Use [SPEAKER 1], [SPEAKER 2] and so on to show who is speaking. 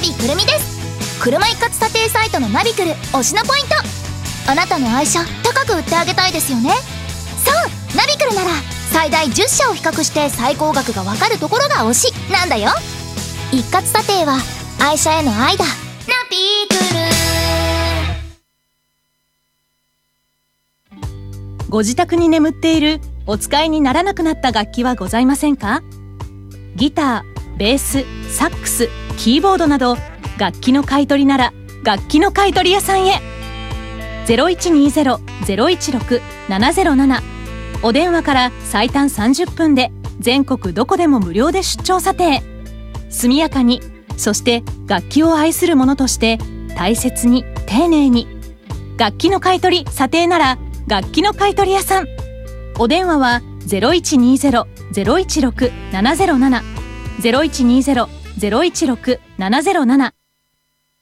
[SPEAKER 1] ビくるみです。車一括査定サイトのナビクル推しのポイント。あなたの愛車高く売ってあげたいですよね。そう、ナビクルなら最大10社を比較して最高額がわかるところが推しなんだよ。一括査定は愛車への愛だ。ナビク
[SPEAKER 2] ル。ご自宅に眠っているお使いにならなくなった楽器はございませんか？ギター、ベース、サックス、キーボードなど楽器の買い取りなら楽器の買い取り屋さんへ。 0120-016-707 お電話から最短30分で全国どこでも無料で出張査定。速やかに、そして楽器を愛する者として大切に丁寧に。楽器の買い取り査定なら楽器の買い取り屋さん。お電話は 0120-016-707 0120-016-707